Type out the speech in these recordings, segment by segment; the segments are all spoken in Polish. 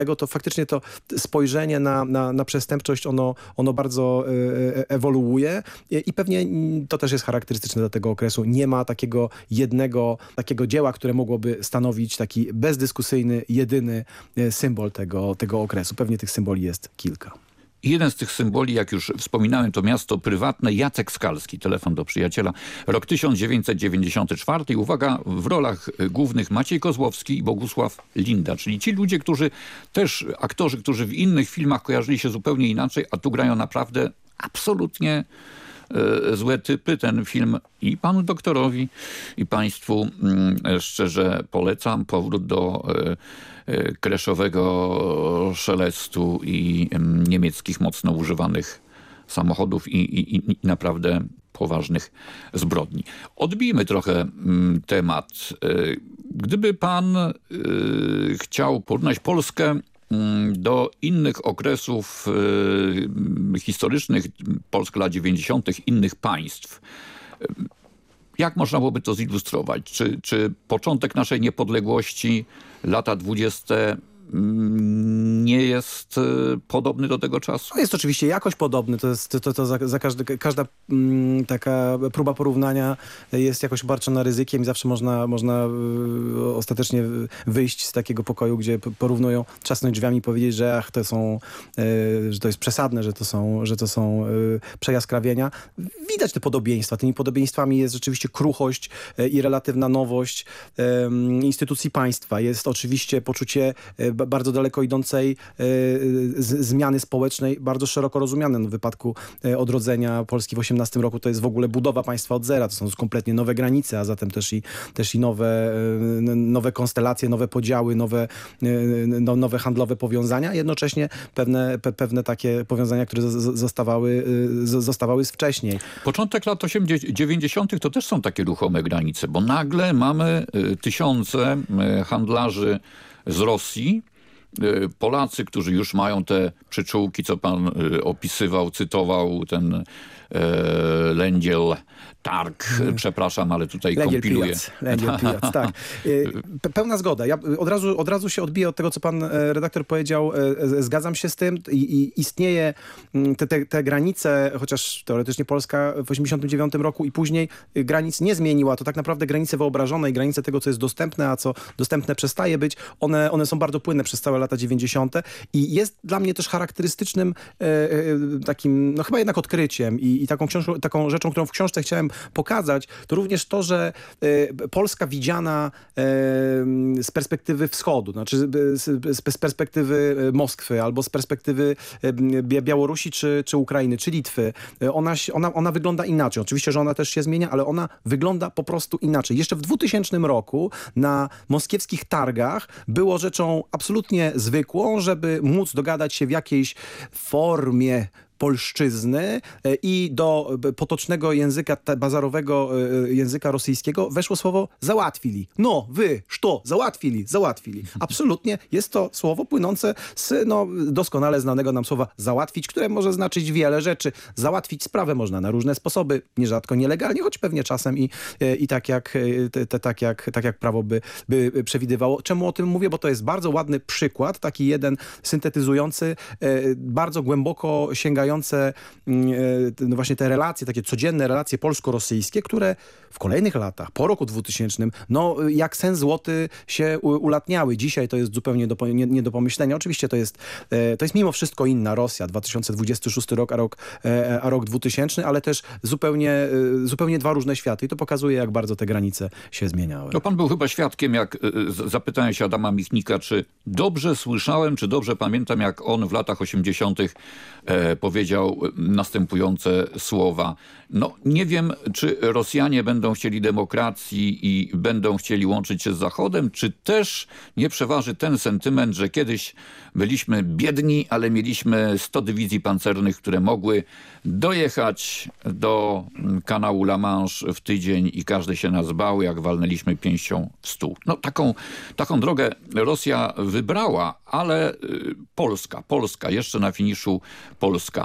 to faktycznie to spojrzenie na przestępczość, ono bardzo ewoluuje i pewnie to też jest charakterystyczne dla tego okresu. Nie ma takiego jednego takiego dzieła, które mogłoby stanowić taki bezdyskusyjny, jedyny symbol tego okresu. Pewnie tych symboli jest kilka. Jeden z tych symboli, jak już wspominałem, to miasto prywatne. Jacek Skalski, telefon do przyjaciela. Rok 1994. I uwaga, w rolach głównych Maciej Kozłowski i Bogusław Linda. Czyli ci ludzie, aktorzy, którzy w innych filmach kojarzyli się zupełnie inaczej, a tu grają naprawdę absolutnie złe typy. Ten film i panu doktorowi, i państwu szczerze polecam. Powrót do kreszowego szelestu i niemieckich mocno używanych samochodów i naprawdę poważnych zbrodni. Odbijmy trochę temat. Gdyby pan chciał porównać Polskę do innych okresów historycznych, Polska lat 90., innych państw, jak można byłoby to zilustrować? Czy początek naszej niepodległości, lata 20. nie jest podobny do tego czasu? Jest oczywiście jakoś podobny. To za każda taka próba porównania jest jakoś obarczona ryzykiem i zawsze można ostatecznie wyjść z takiego pokoju, gdzie porównują, trzasnąć drzwiami i powiedzieć, że że to jest przesadne, że to są przejaskrawienia. Widać te podobieństwa. Tymi podobieństwami jest rzeczywiście kruchość i relatywna nowość instytucji państwa. Jest oczywiście poczucie bardzo daleko idącej zmiany społecznej, bardzo szeroko rozumiane. W wypadku odrodzenia Polski w 18 roku to jest w ogóle budowa państwa od zera. To są kompletnie nowe granice, a zatem też i nowe konstelacje, nowe podziały, nowe handlowe powiązania. Jednocześnie pewne takie powiązania, które zostawały z wcześniej. Początek lat 90. to też są takie ruchome granice, bo nagle mamy tysiące handlarzy z Rosji, Polacy, którzy już mają te przyczółki, co pan opisywał, cytował, ten Lędziel Targ, przepraszam, ale tutaj kompiluję. Lędziel Pijac, tak. Pełna zgoda. Ja od razu się odbiję od tego, co pan redaktor powiedział. Zgadzam się z tym i istnieje te granice, chociaż teoretycznie Polska w 89 roku i później granic nie zmieniła. To tak naprawdę granice wyobrażone i granice tego, co jest dostępne, a co dostępne przestaje być, one są bardzo płynne przez całe lata 90. I jest dla mnie też charakterystycznym takim, no chyba jednak odkryciem i taką rzeczą, którą w książce chciałem pokazać, to również to, że Polska widziana z perspektywy wschodu, znaczy z perspektywy Moskwy albo z perspektywy Białorusi czy Ukrainy, czy Litwy, ona wygląda inaczej. Oczywiście, że ona też się zmienia, ale ona wygląda po prostu inaczej. Jeszcze w 2000 roku na moskiewskich targach było rzeczą absolutnie zwykłą, żeby móc dogadać się w jakiejś formie polszczyzny i do potocznego języka, bazarowego języka rosyjskiego weszło słowo załatwili. No, wy, szto, załatwili. Absolutnie jest to słowo płynące z doskonale znanego nam słowa załatwić, które może znaczyć wiele rzeczy. Załatwić sprawę można na różne sposoby, nierzadko nielegalnie, choć pewnie czasem i tak jak prawo by przewidywało. Czemu o tym mówię? Bo to jest bardzo ładny przykład, taki jeden syntetyzujący, bardzo głęboko sięgający właśnie te relacje, takie codzienne relacje polsko-rosyjskie, które w kolejnych latach, po roku 2000, jak sen złoty się ulatniały. Dzisiaj to jest zupełnie nie do pomyślenia. Oczywiście to jest mimo wszystko inna Rosja, 2026 rok, a rok 2000, ale też zupełnie dwa różne światy i to pokazuje, jak bardzo te granice się zmieniały. No pan był chyba świadkiem, jak zapytałem się Adama Michnika, czy dobrze słyszałem, czy dobrze pamiętam, jak on w latach 80. Powiedział następujące słowa. No nie wiem, czy Rosjanie będą chcieli demokracji i będą chcieli łączyć się z Zachodem, czy też nie przeważy ten sentyment, że kiedyś byliśmy biedni, ale mieliśmy 100 dywizji pancernych, które mogły dojechać do kanału La Manche w tydzień i każdy się nas bał, jak walnęliśmy pięścią w stół. No taką drogę Rosja wybrała, ale Polska, jeszcze na finiszu Polska.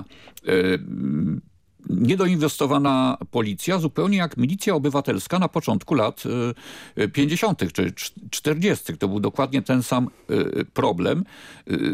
Niedoinwestowana policja, zupełnie jak milicja obywatelska na początku lat 50. czy 40. To był dokładnie ten sam problem.